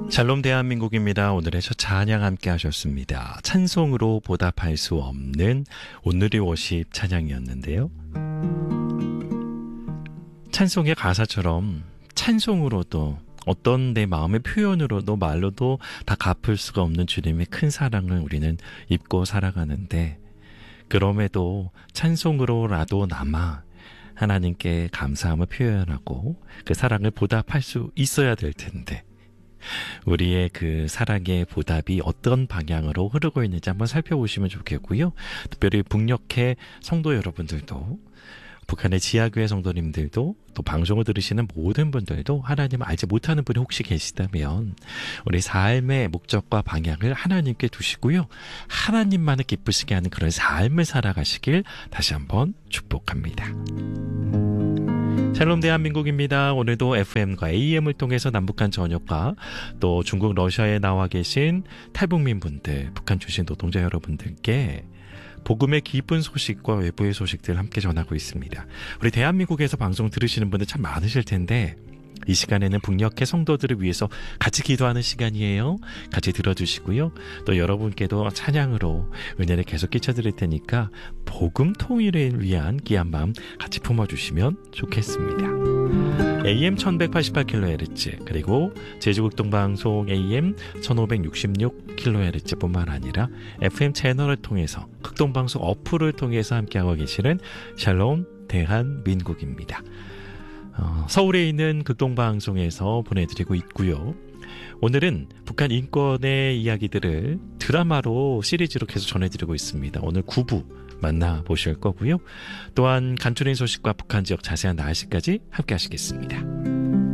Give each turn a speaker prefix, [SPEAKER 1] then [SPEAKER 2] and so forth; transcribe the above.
[SPEAKER 1] 샬롬 대한민국입니다. 오늘의 첫 찬양 함께 하셨습니다. 찬송으로 보답할 수 없는 오늘의 워십 찬양이었는데요. 찬송의 가사처럼 찬송으로도 어떤 내 마음의 표현으로도 말로도 다 갚을 수가 없는 주님의 큰 사랑을 우리는 입고 살아가는데, 그럼에도 찬송으로라도 남아 하나님께 감사함을 표현하고 그 사랑을 보답할 수 있어야 될 텐데, 우리의 그 사랑의 보답이 어떤 방향으로 흐르고 있는지 한번 살펴보시면 좋겠고요. 특별히 북녘의 성도 여러분들도, 북한의 지하교회 성도님들도, 또 방송을 들으시는 모든 분들도 하나님을 알지 못하는 분이 혹시 계시다면 우리 삶의 목적과 방향을 하나님께 두시고요, 하나님만을 기쁘시게 하는 그런 삶을 살아가시길 다시 한번 축복합니다. 샬롬 대한민국입니다. 오늘도 FM과 AM을 통해서 남북한 전역과 또 중국 러시아에 나와 계신 탈북민 분들, 북한 출신 노동자 여러분들께 복음의 기쁜 소식과 외부의 소식들 함께 전하고 있습니다. 우리 대한민국에서 방송 들으시는 분들 참 많으실 텐데, 이 시간에는 북녘의 성도들을 위해서 같이 기도하는 시간이에요. 같이 들어주시고요. 또 여러분께도 찬양으로 은혜를 계속 끼쳐드릴 테니까 복음 통일을 위한 귀한 마음 같이 품어주시면 좋겠습니다. AM 1188kHz, 그리고 제주극동방송 AM 1566kHz 뿐만 아니라 FM 채널을 통해서, 극동방송 어플을 통해서 함께하고 계시는 샬롬 대한민국입니다. 서울에 있는 극동방송에서 보내드리고 있고요. 오늘은 북한 인권의 이야기들을 드라마로 시리즈로 계속 전해드리고 있습니다. 오늘 9부 만나보실 거고요. 또한 간추린 소식과 북한 지역 자세한 날씨까지 함께 하시겠습니다.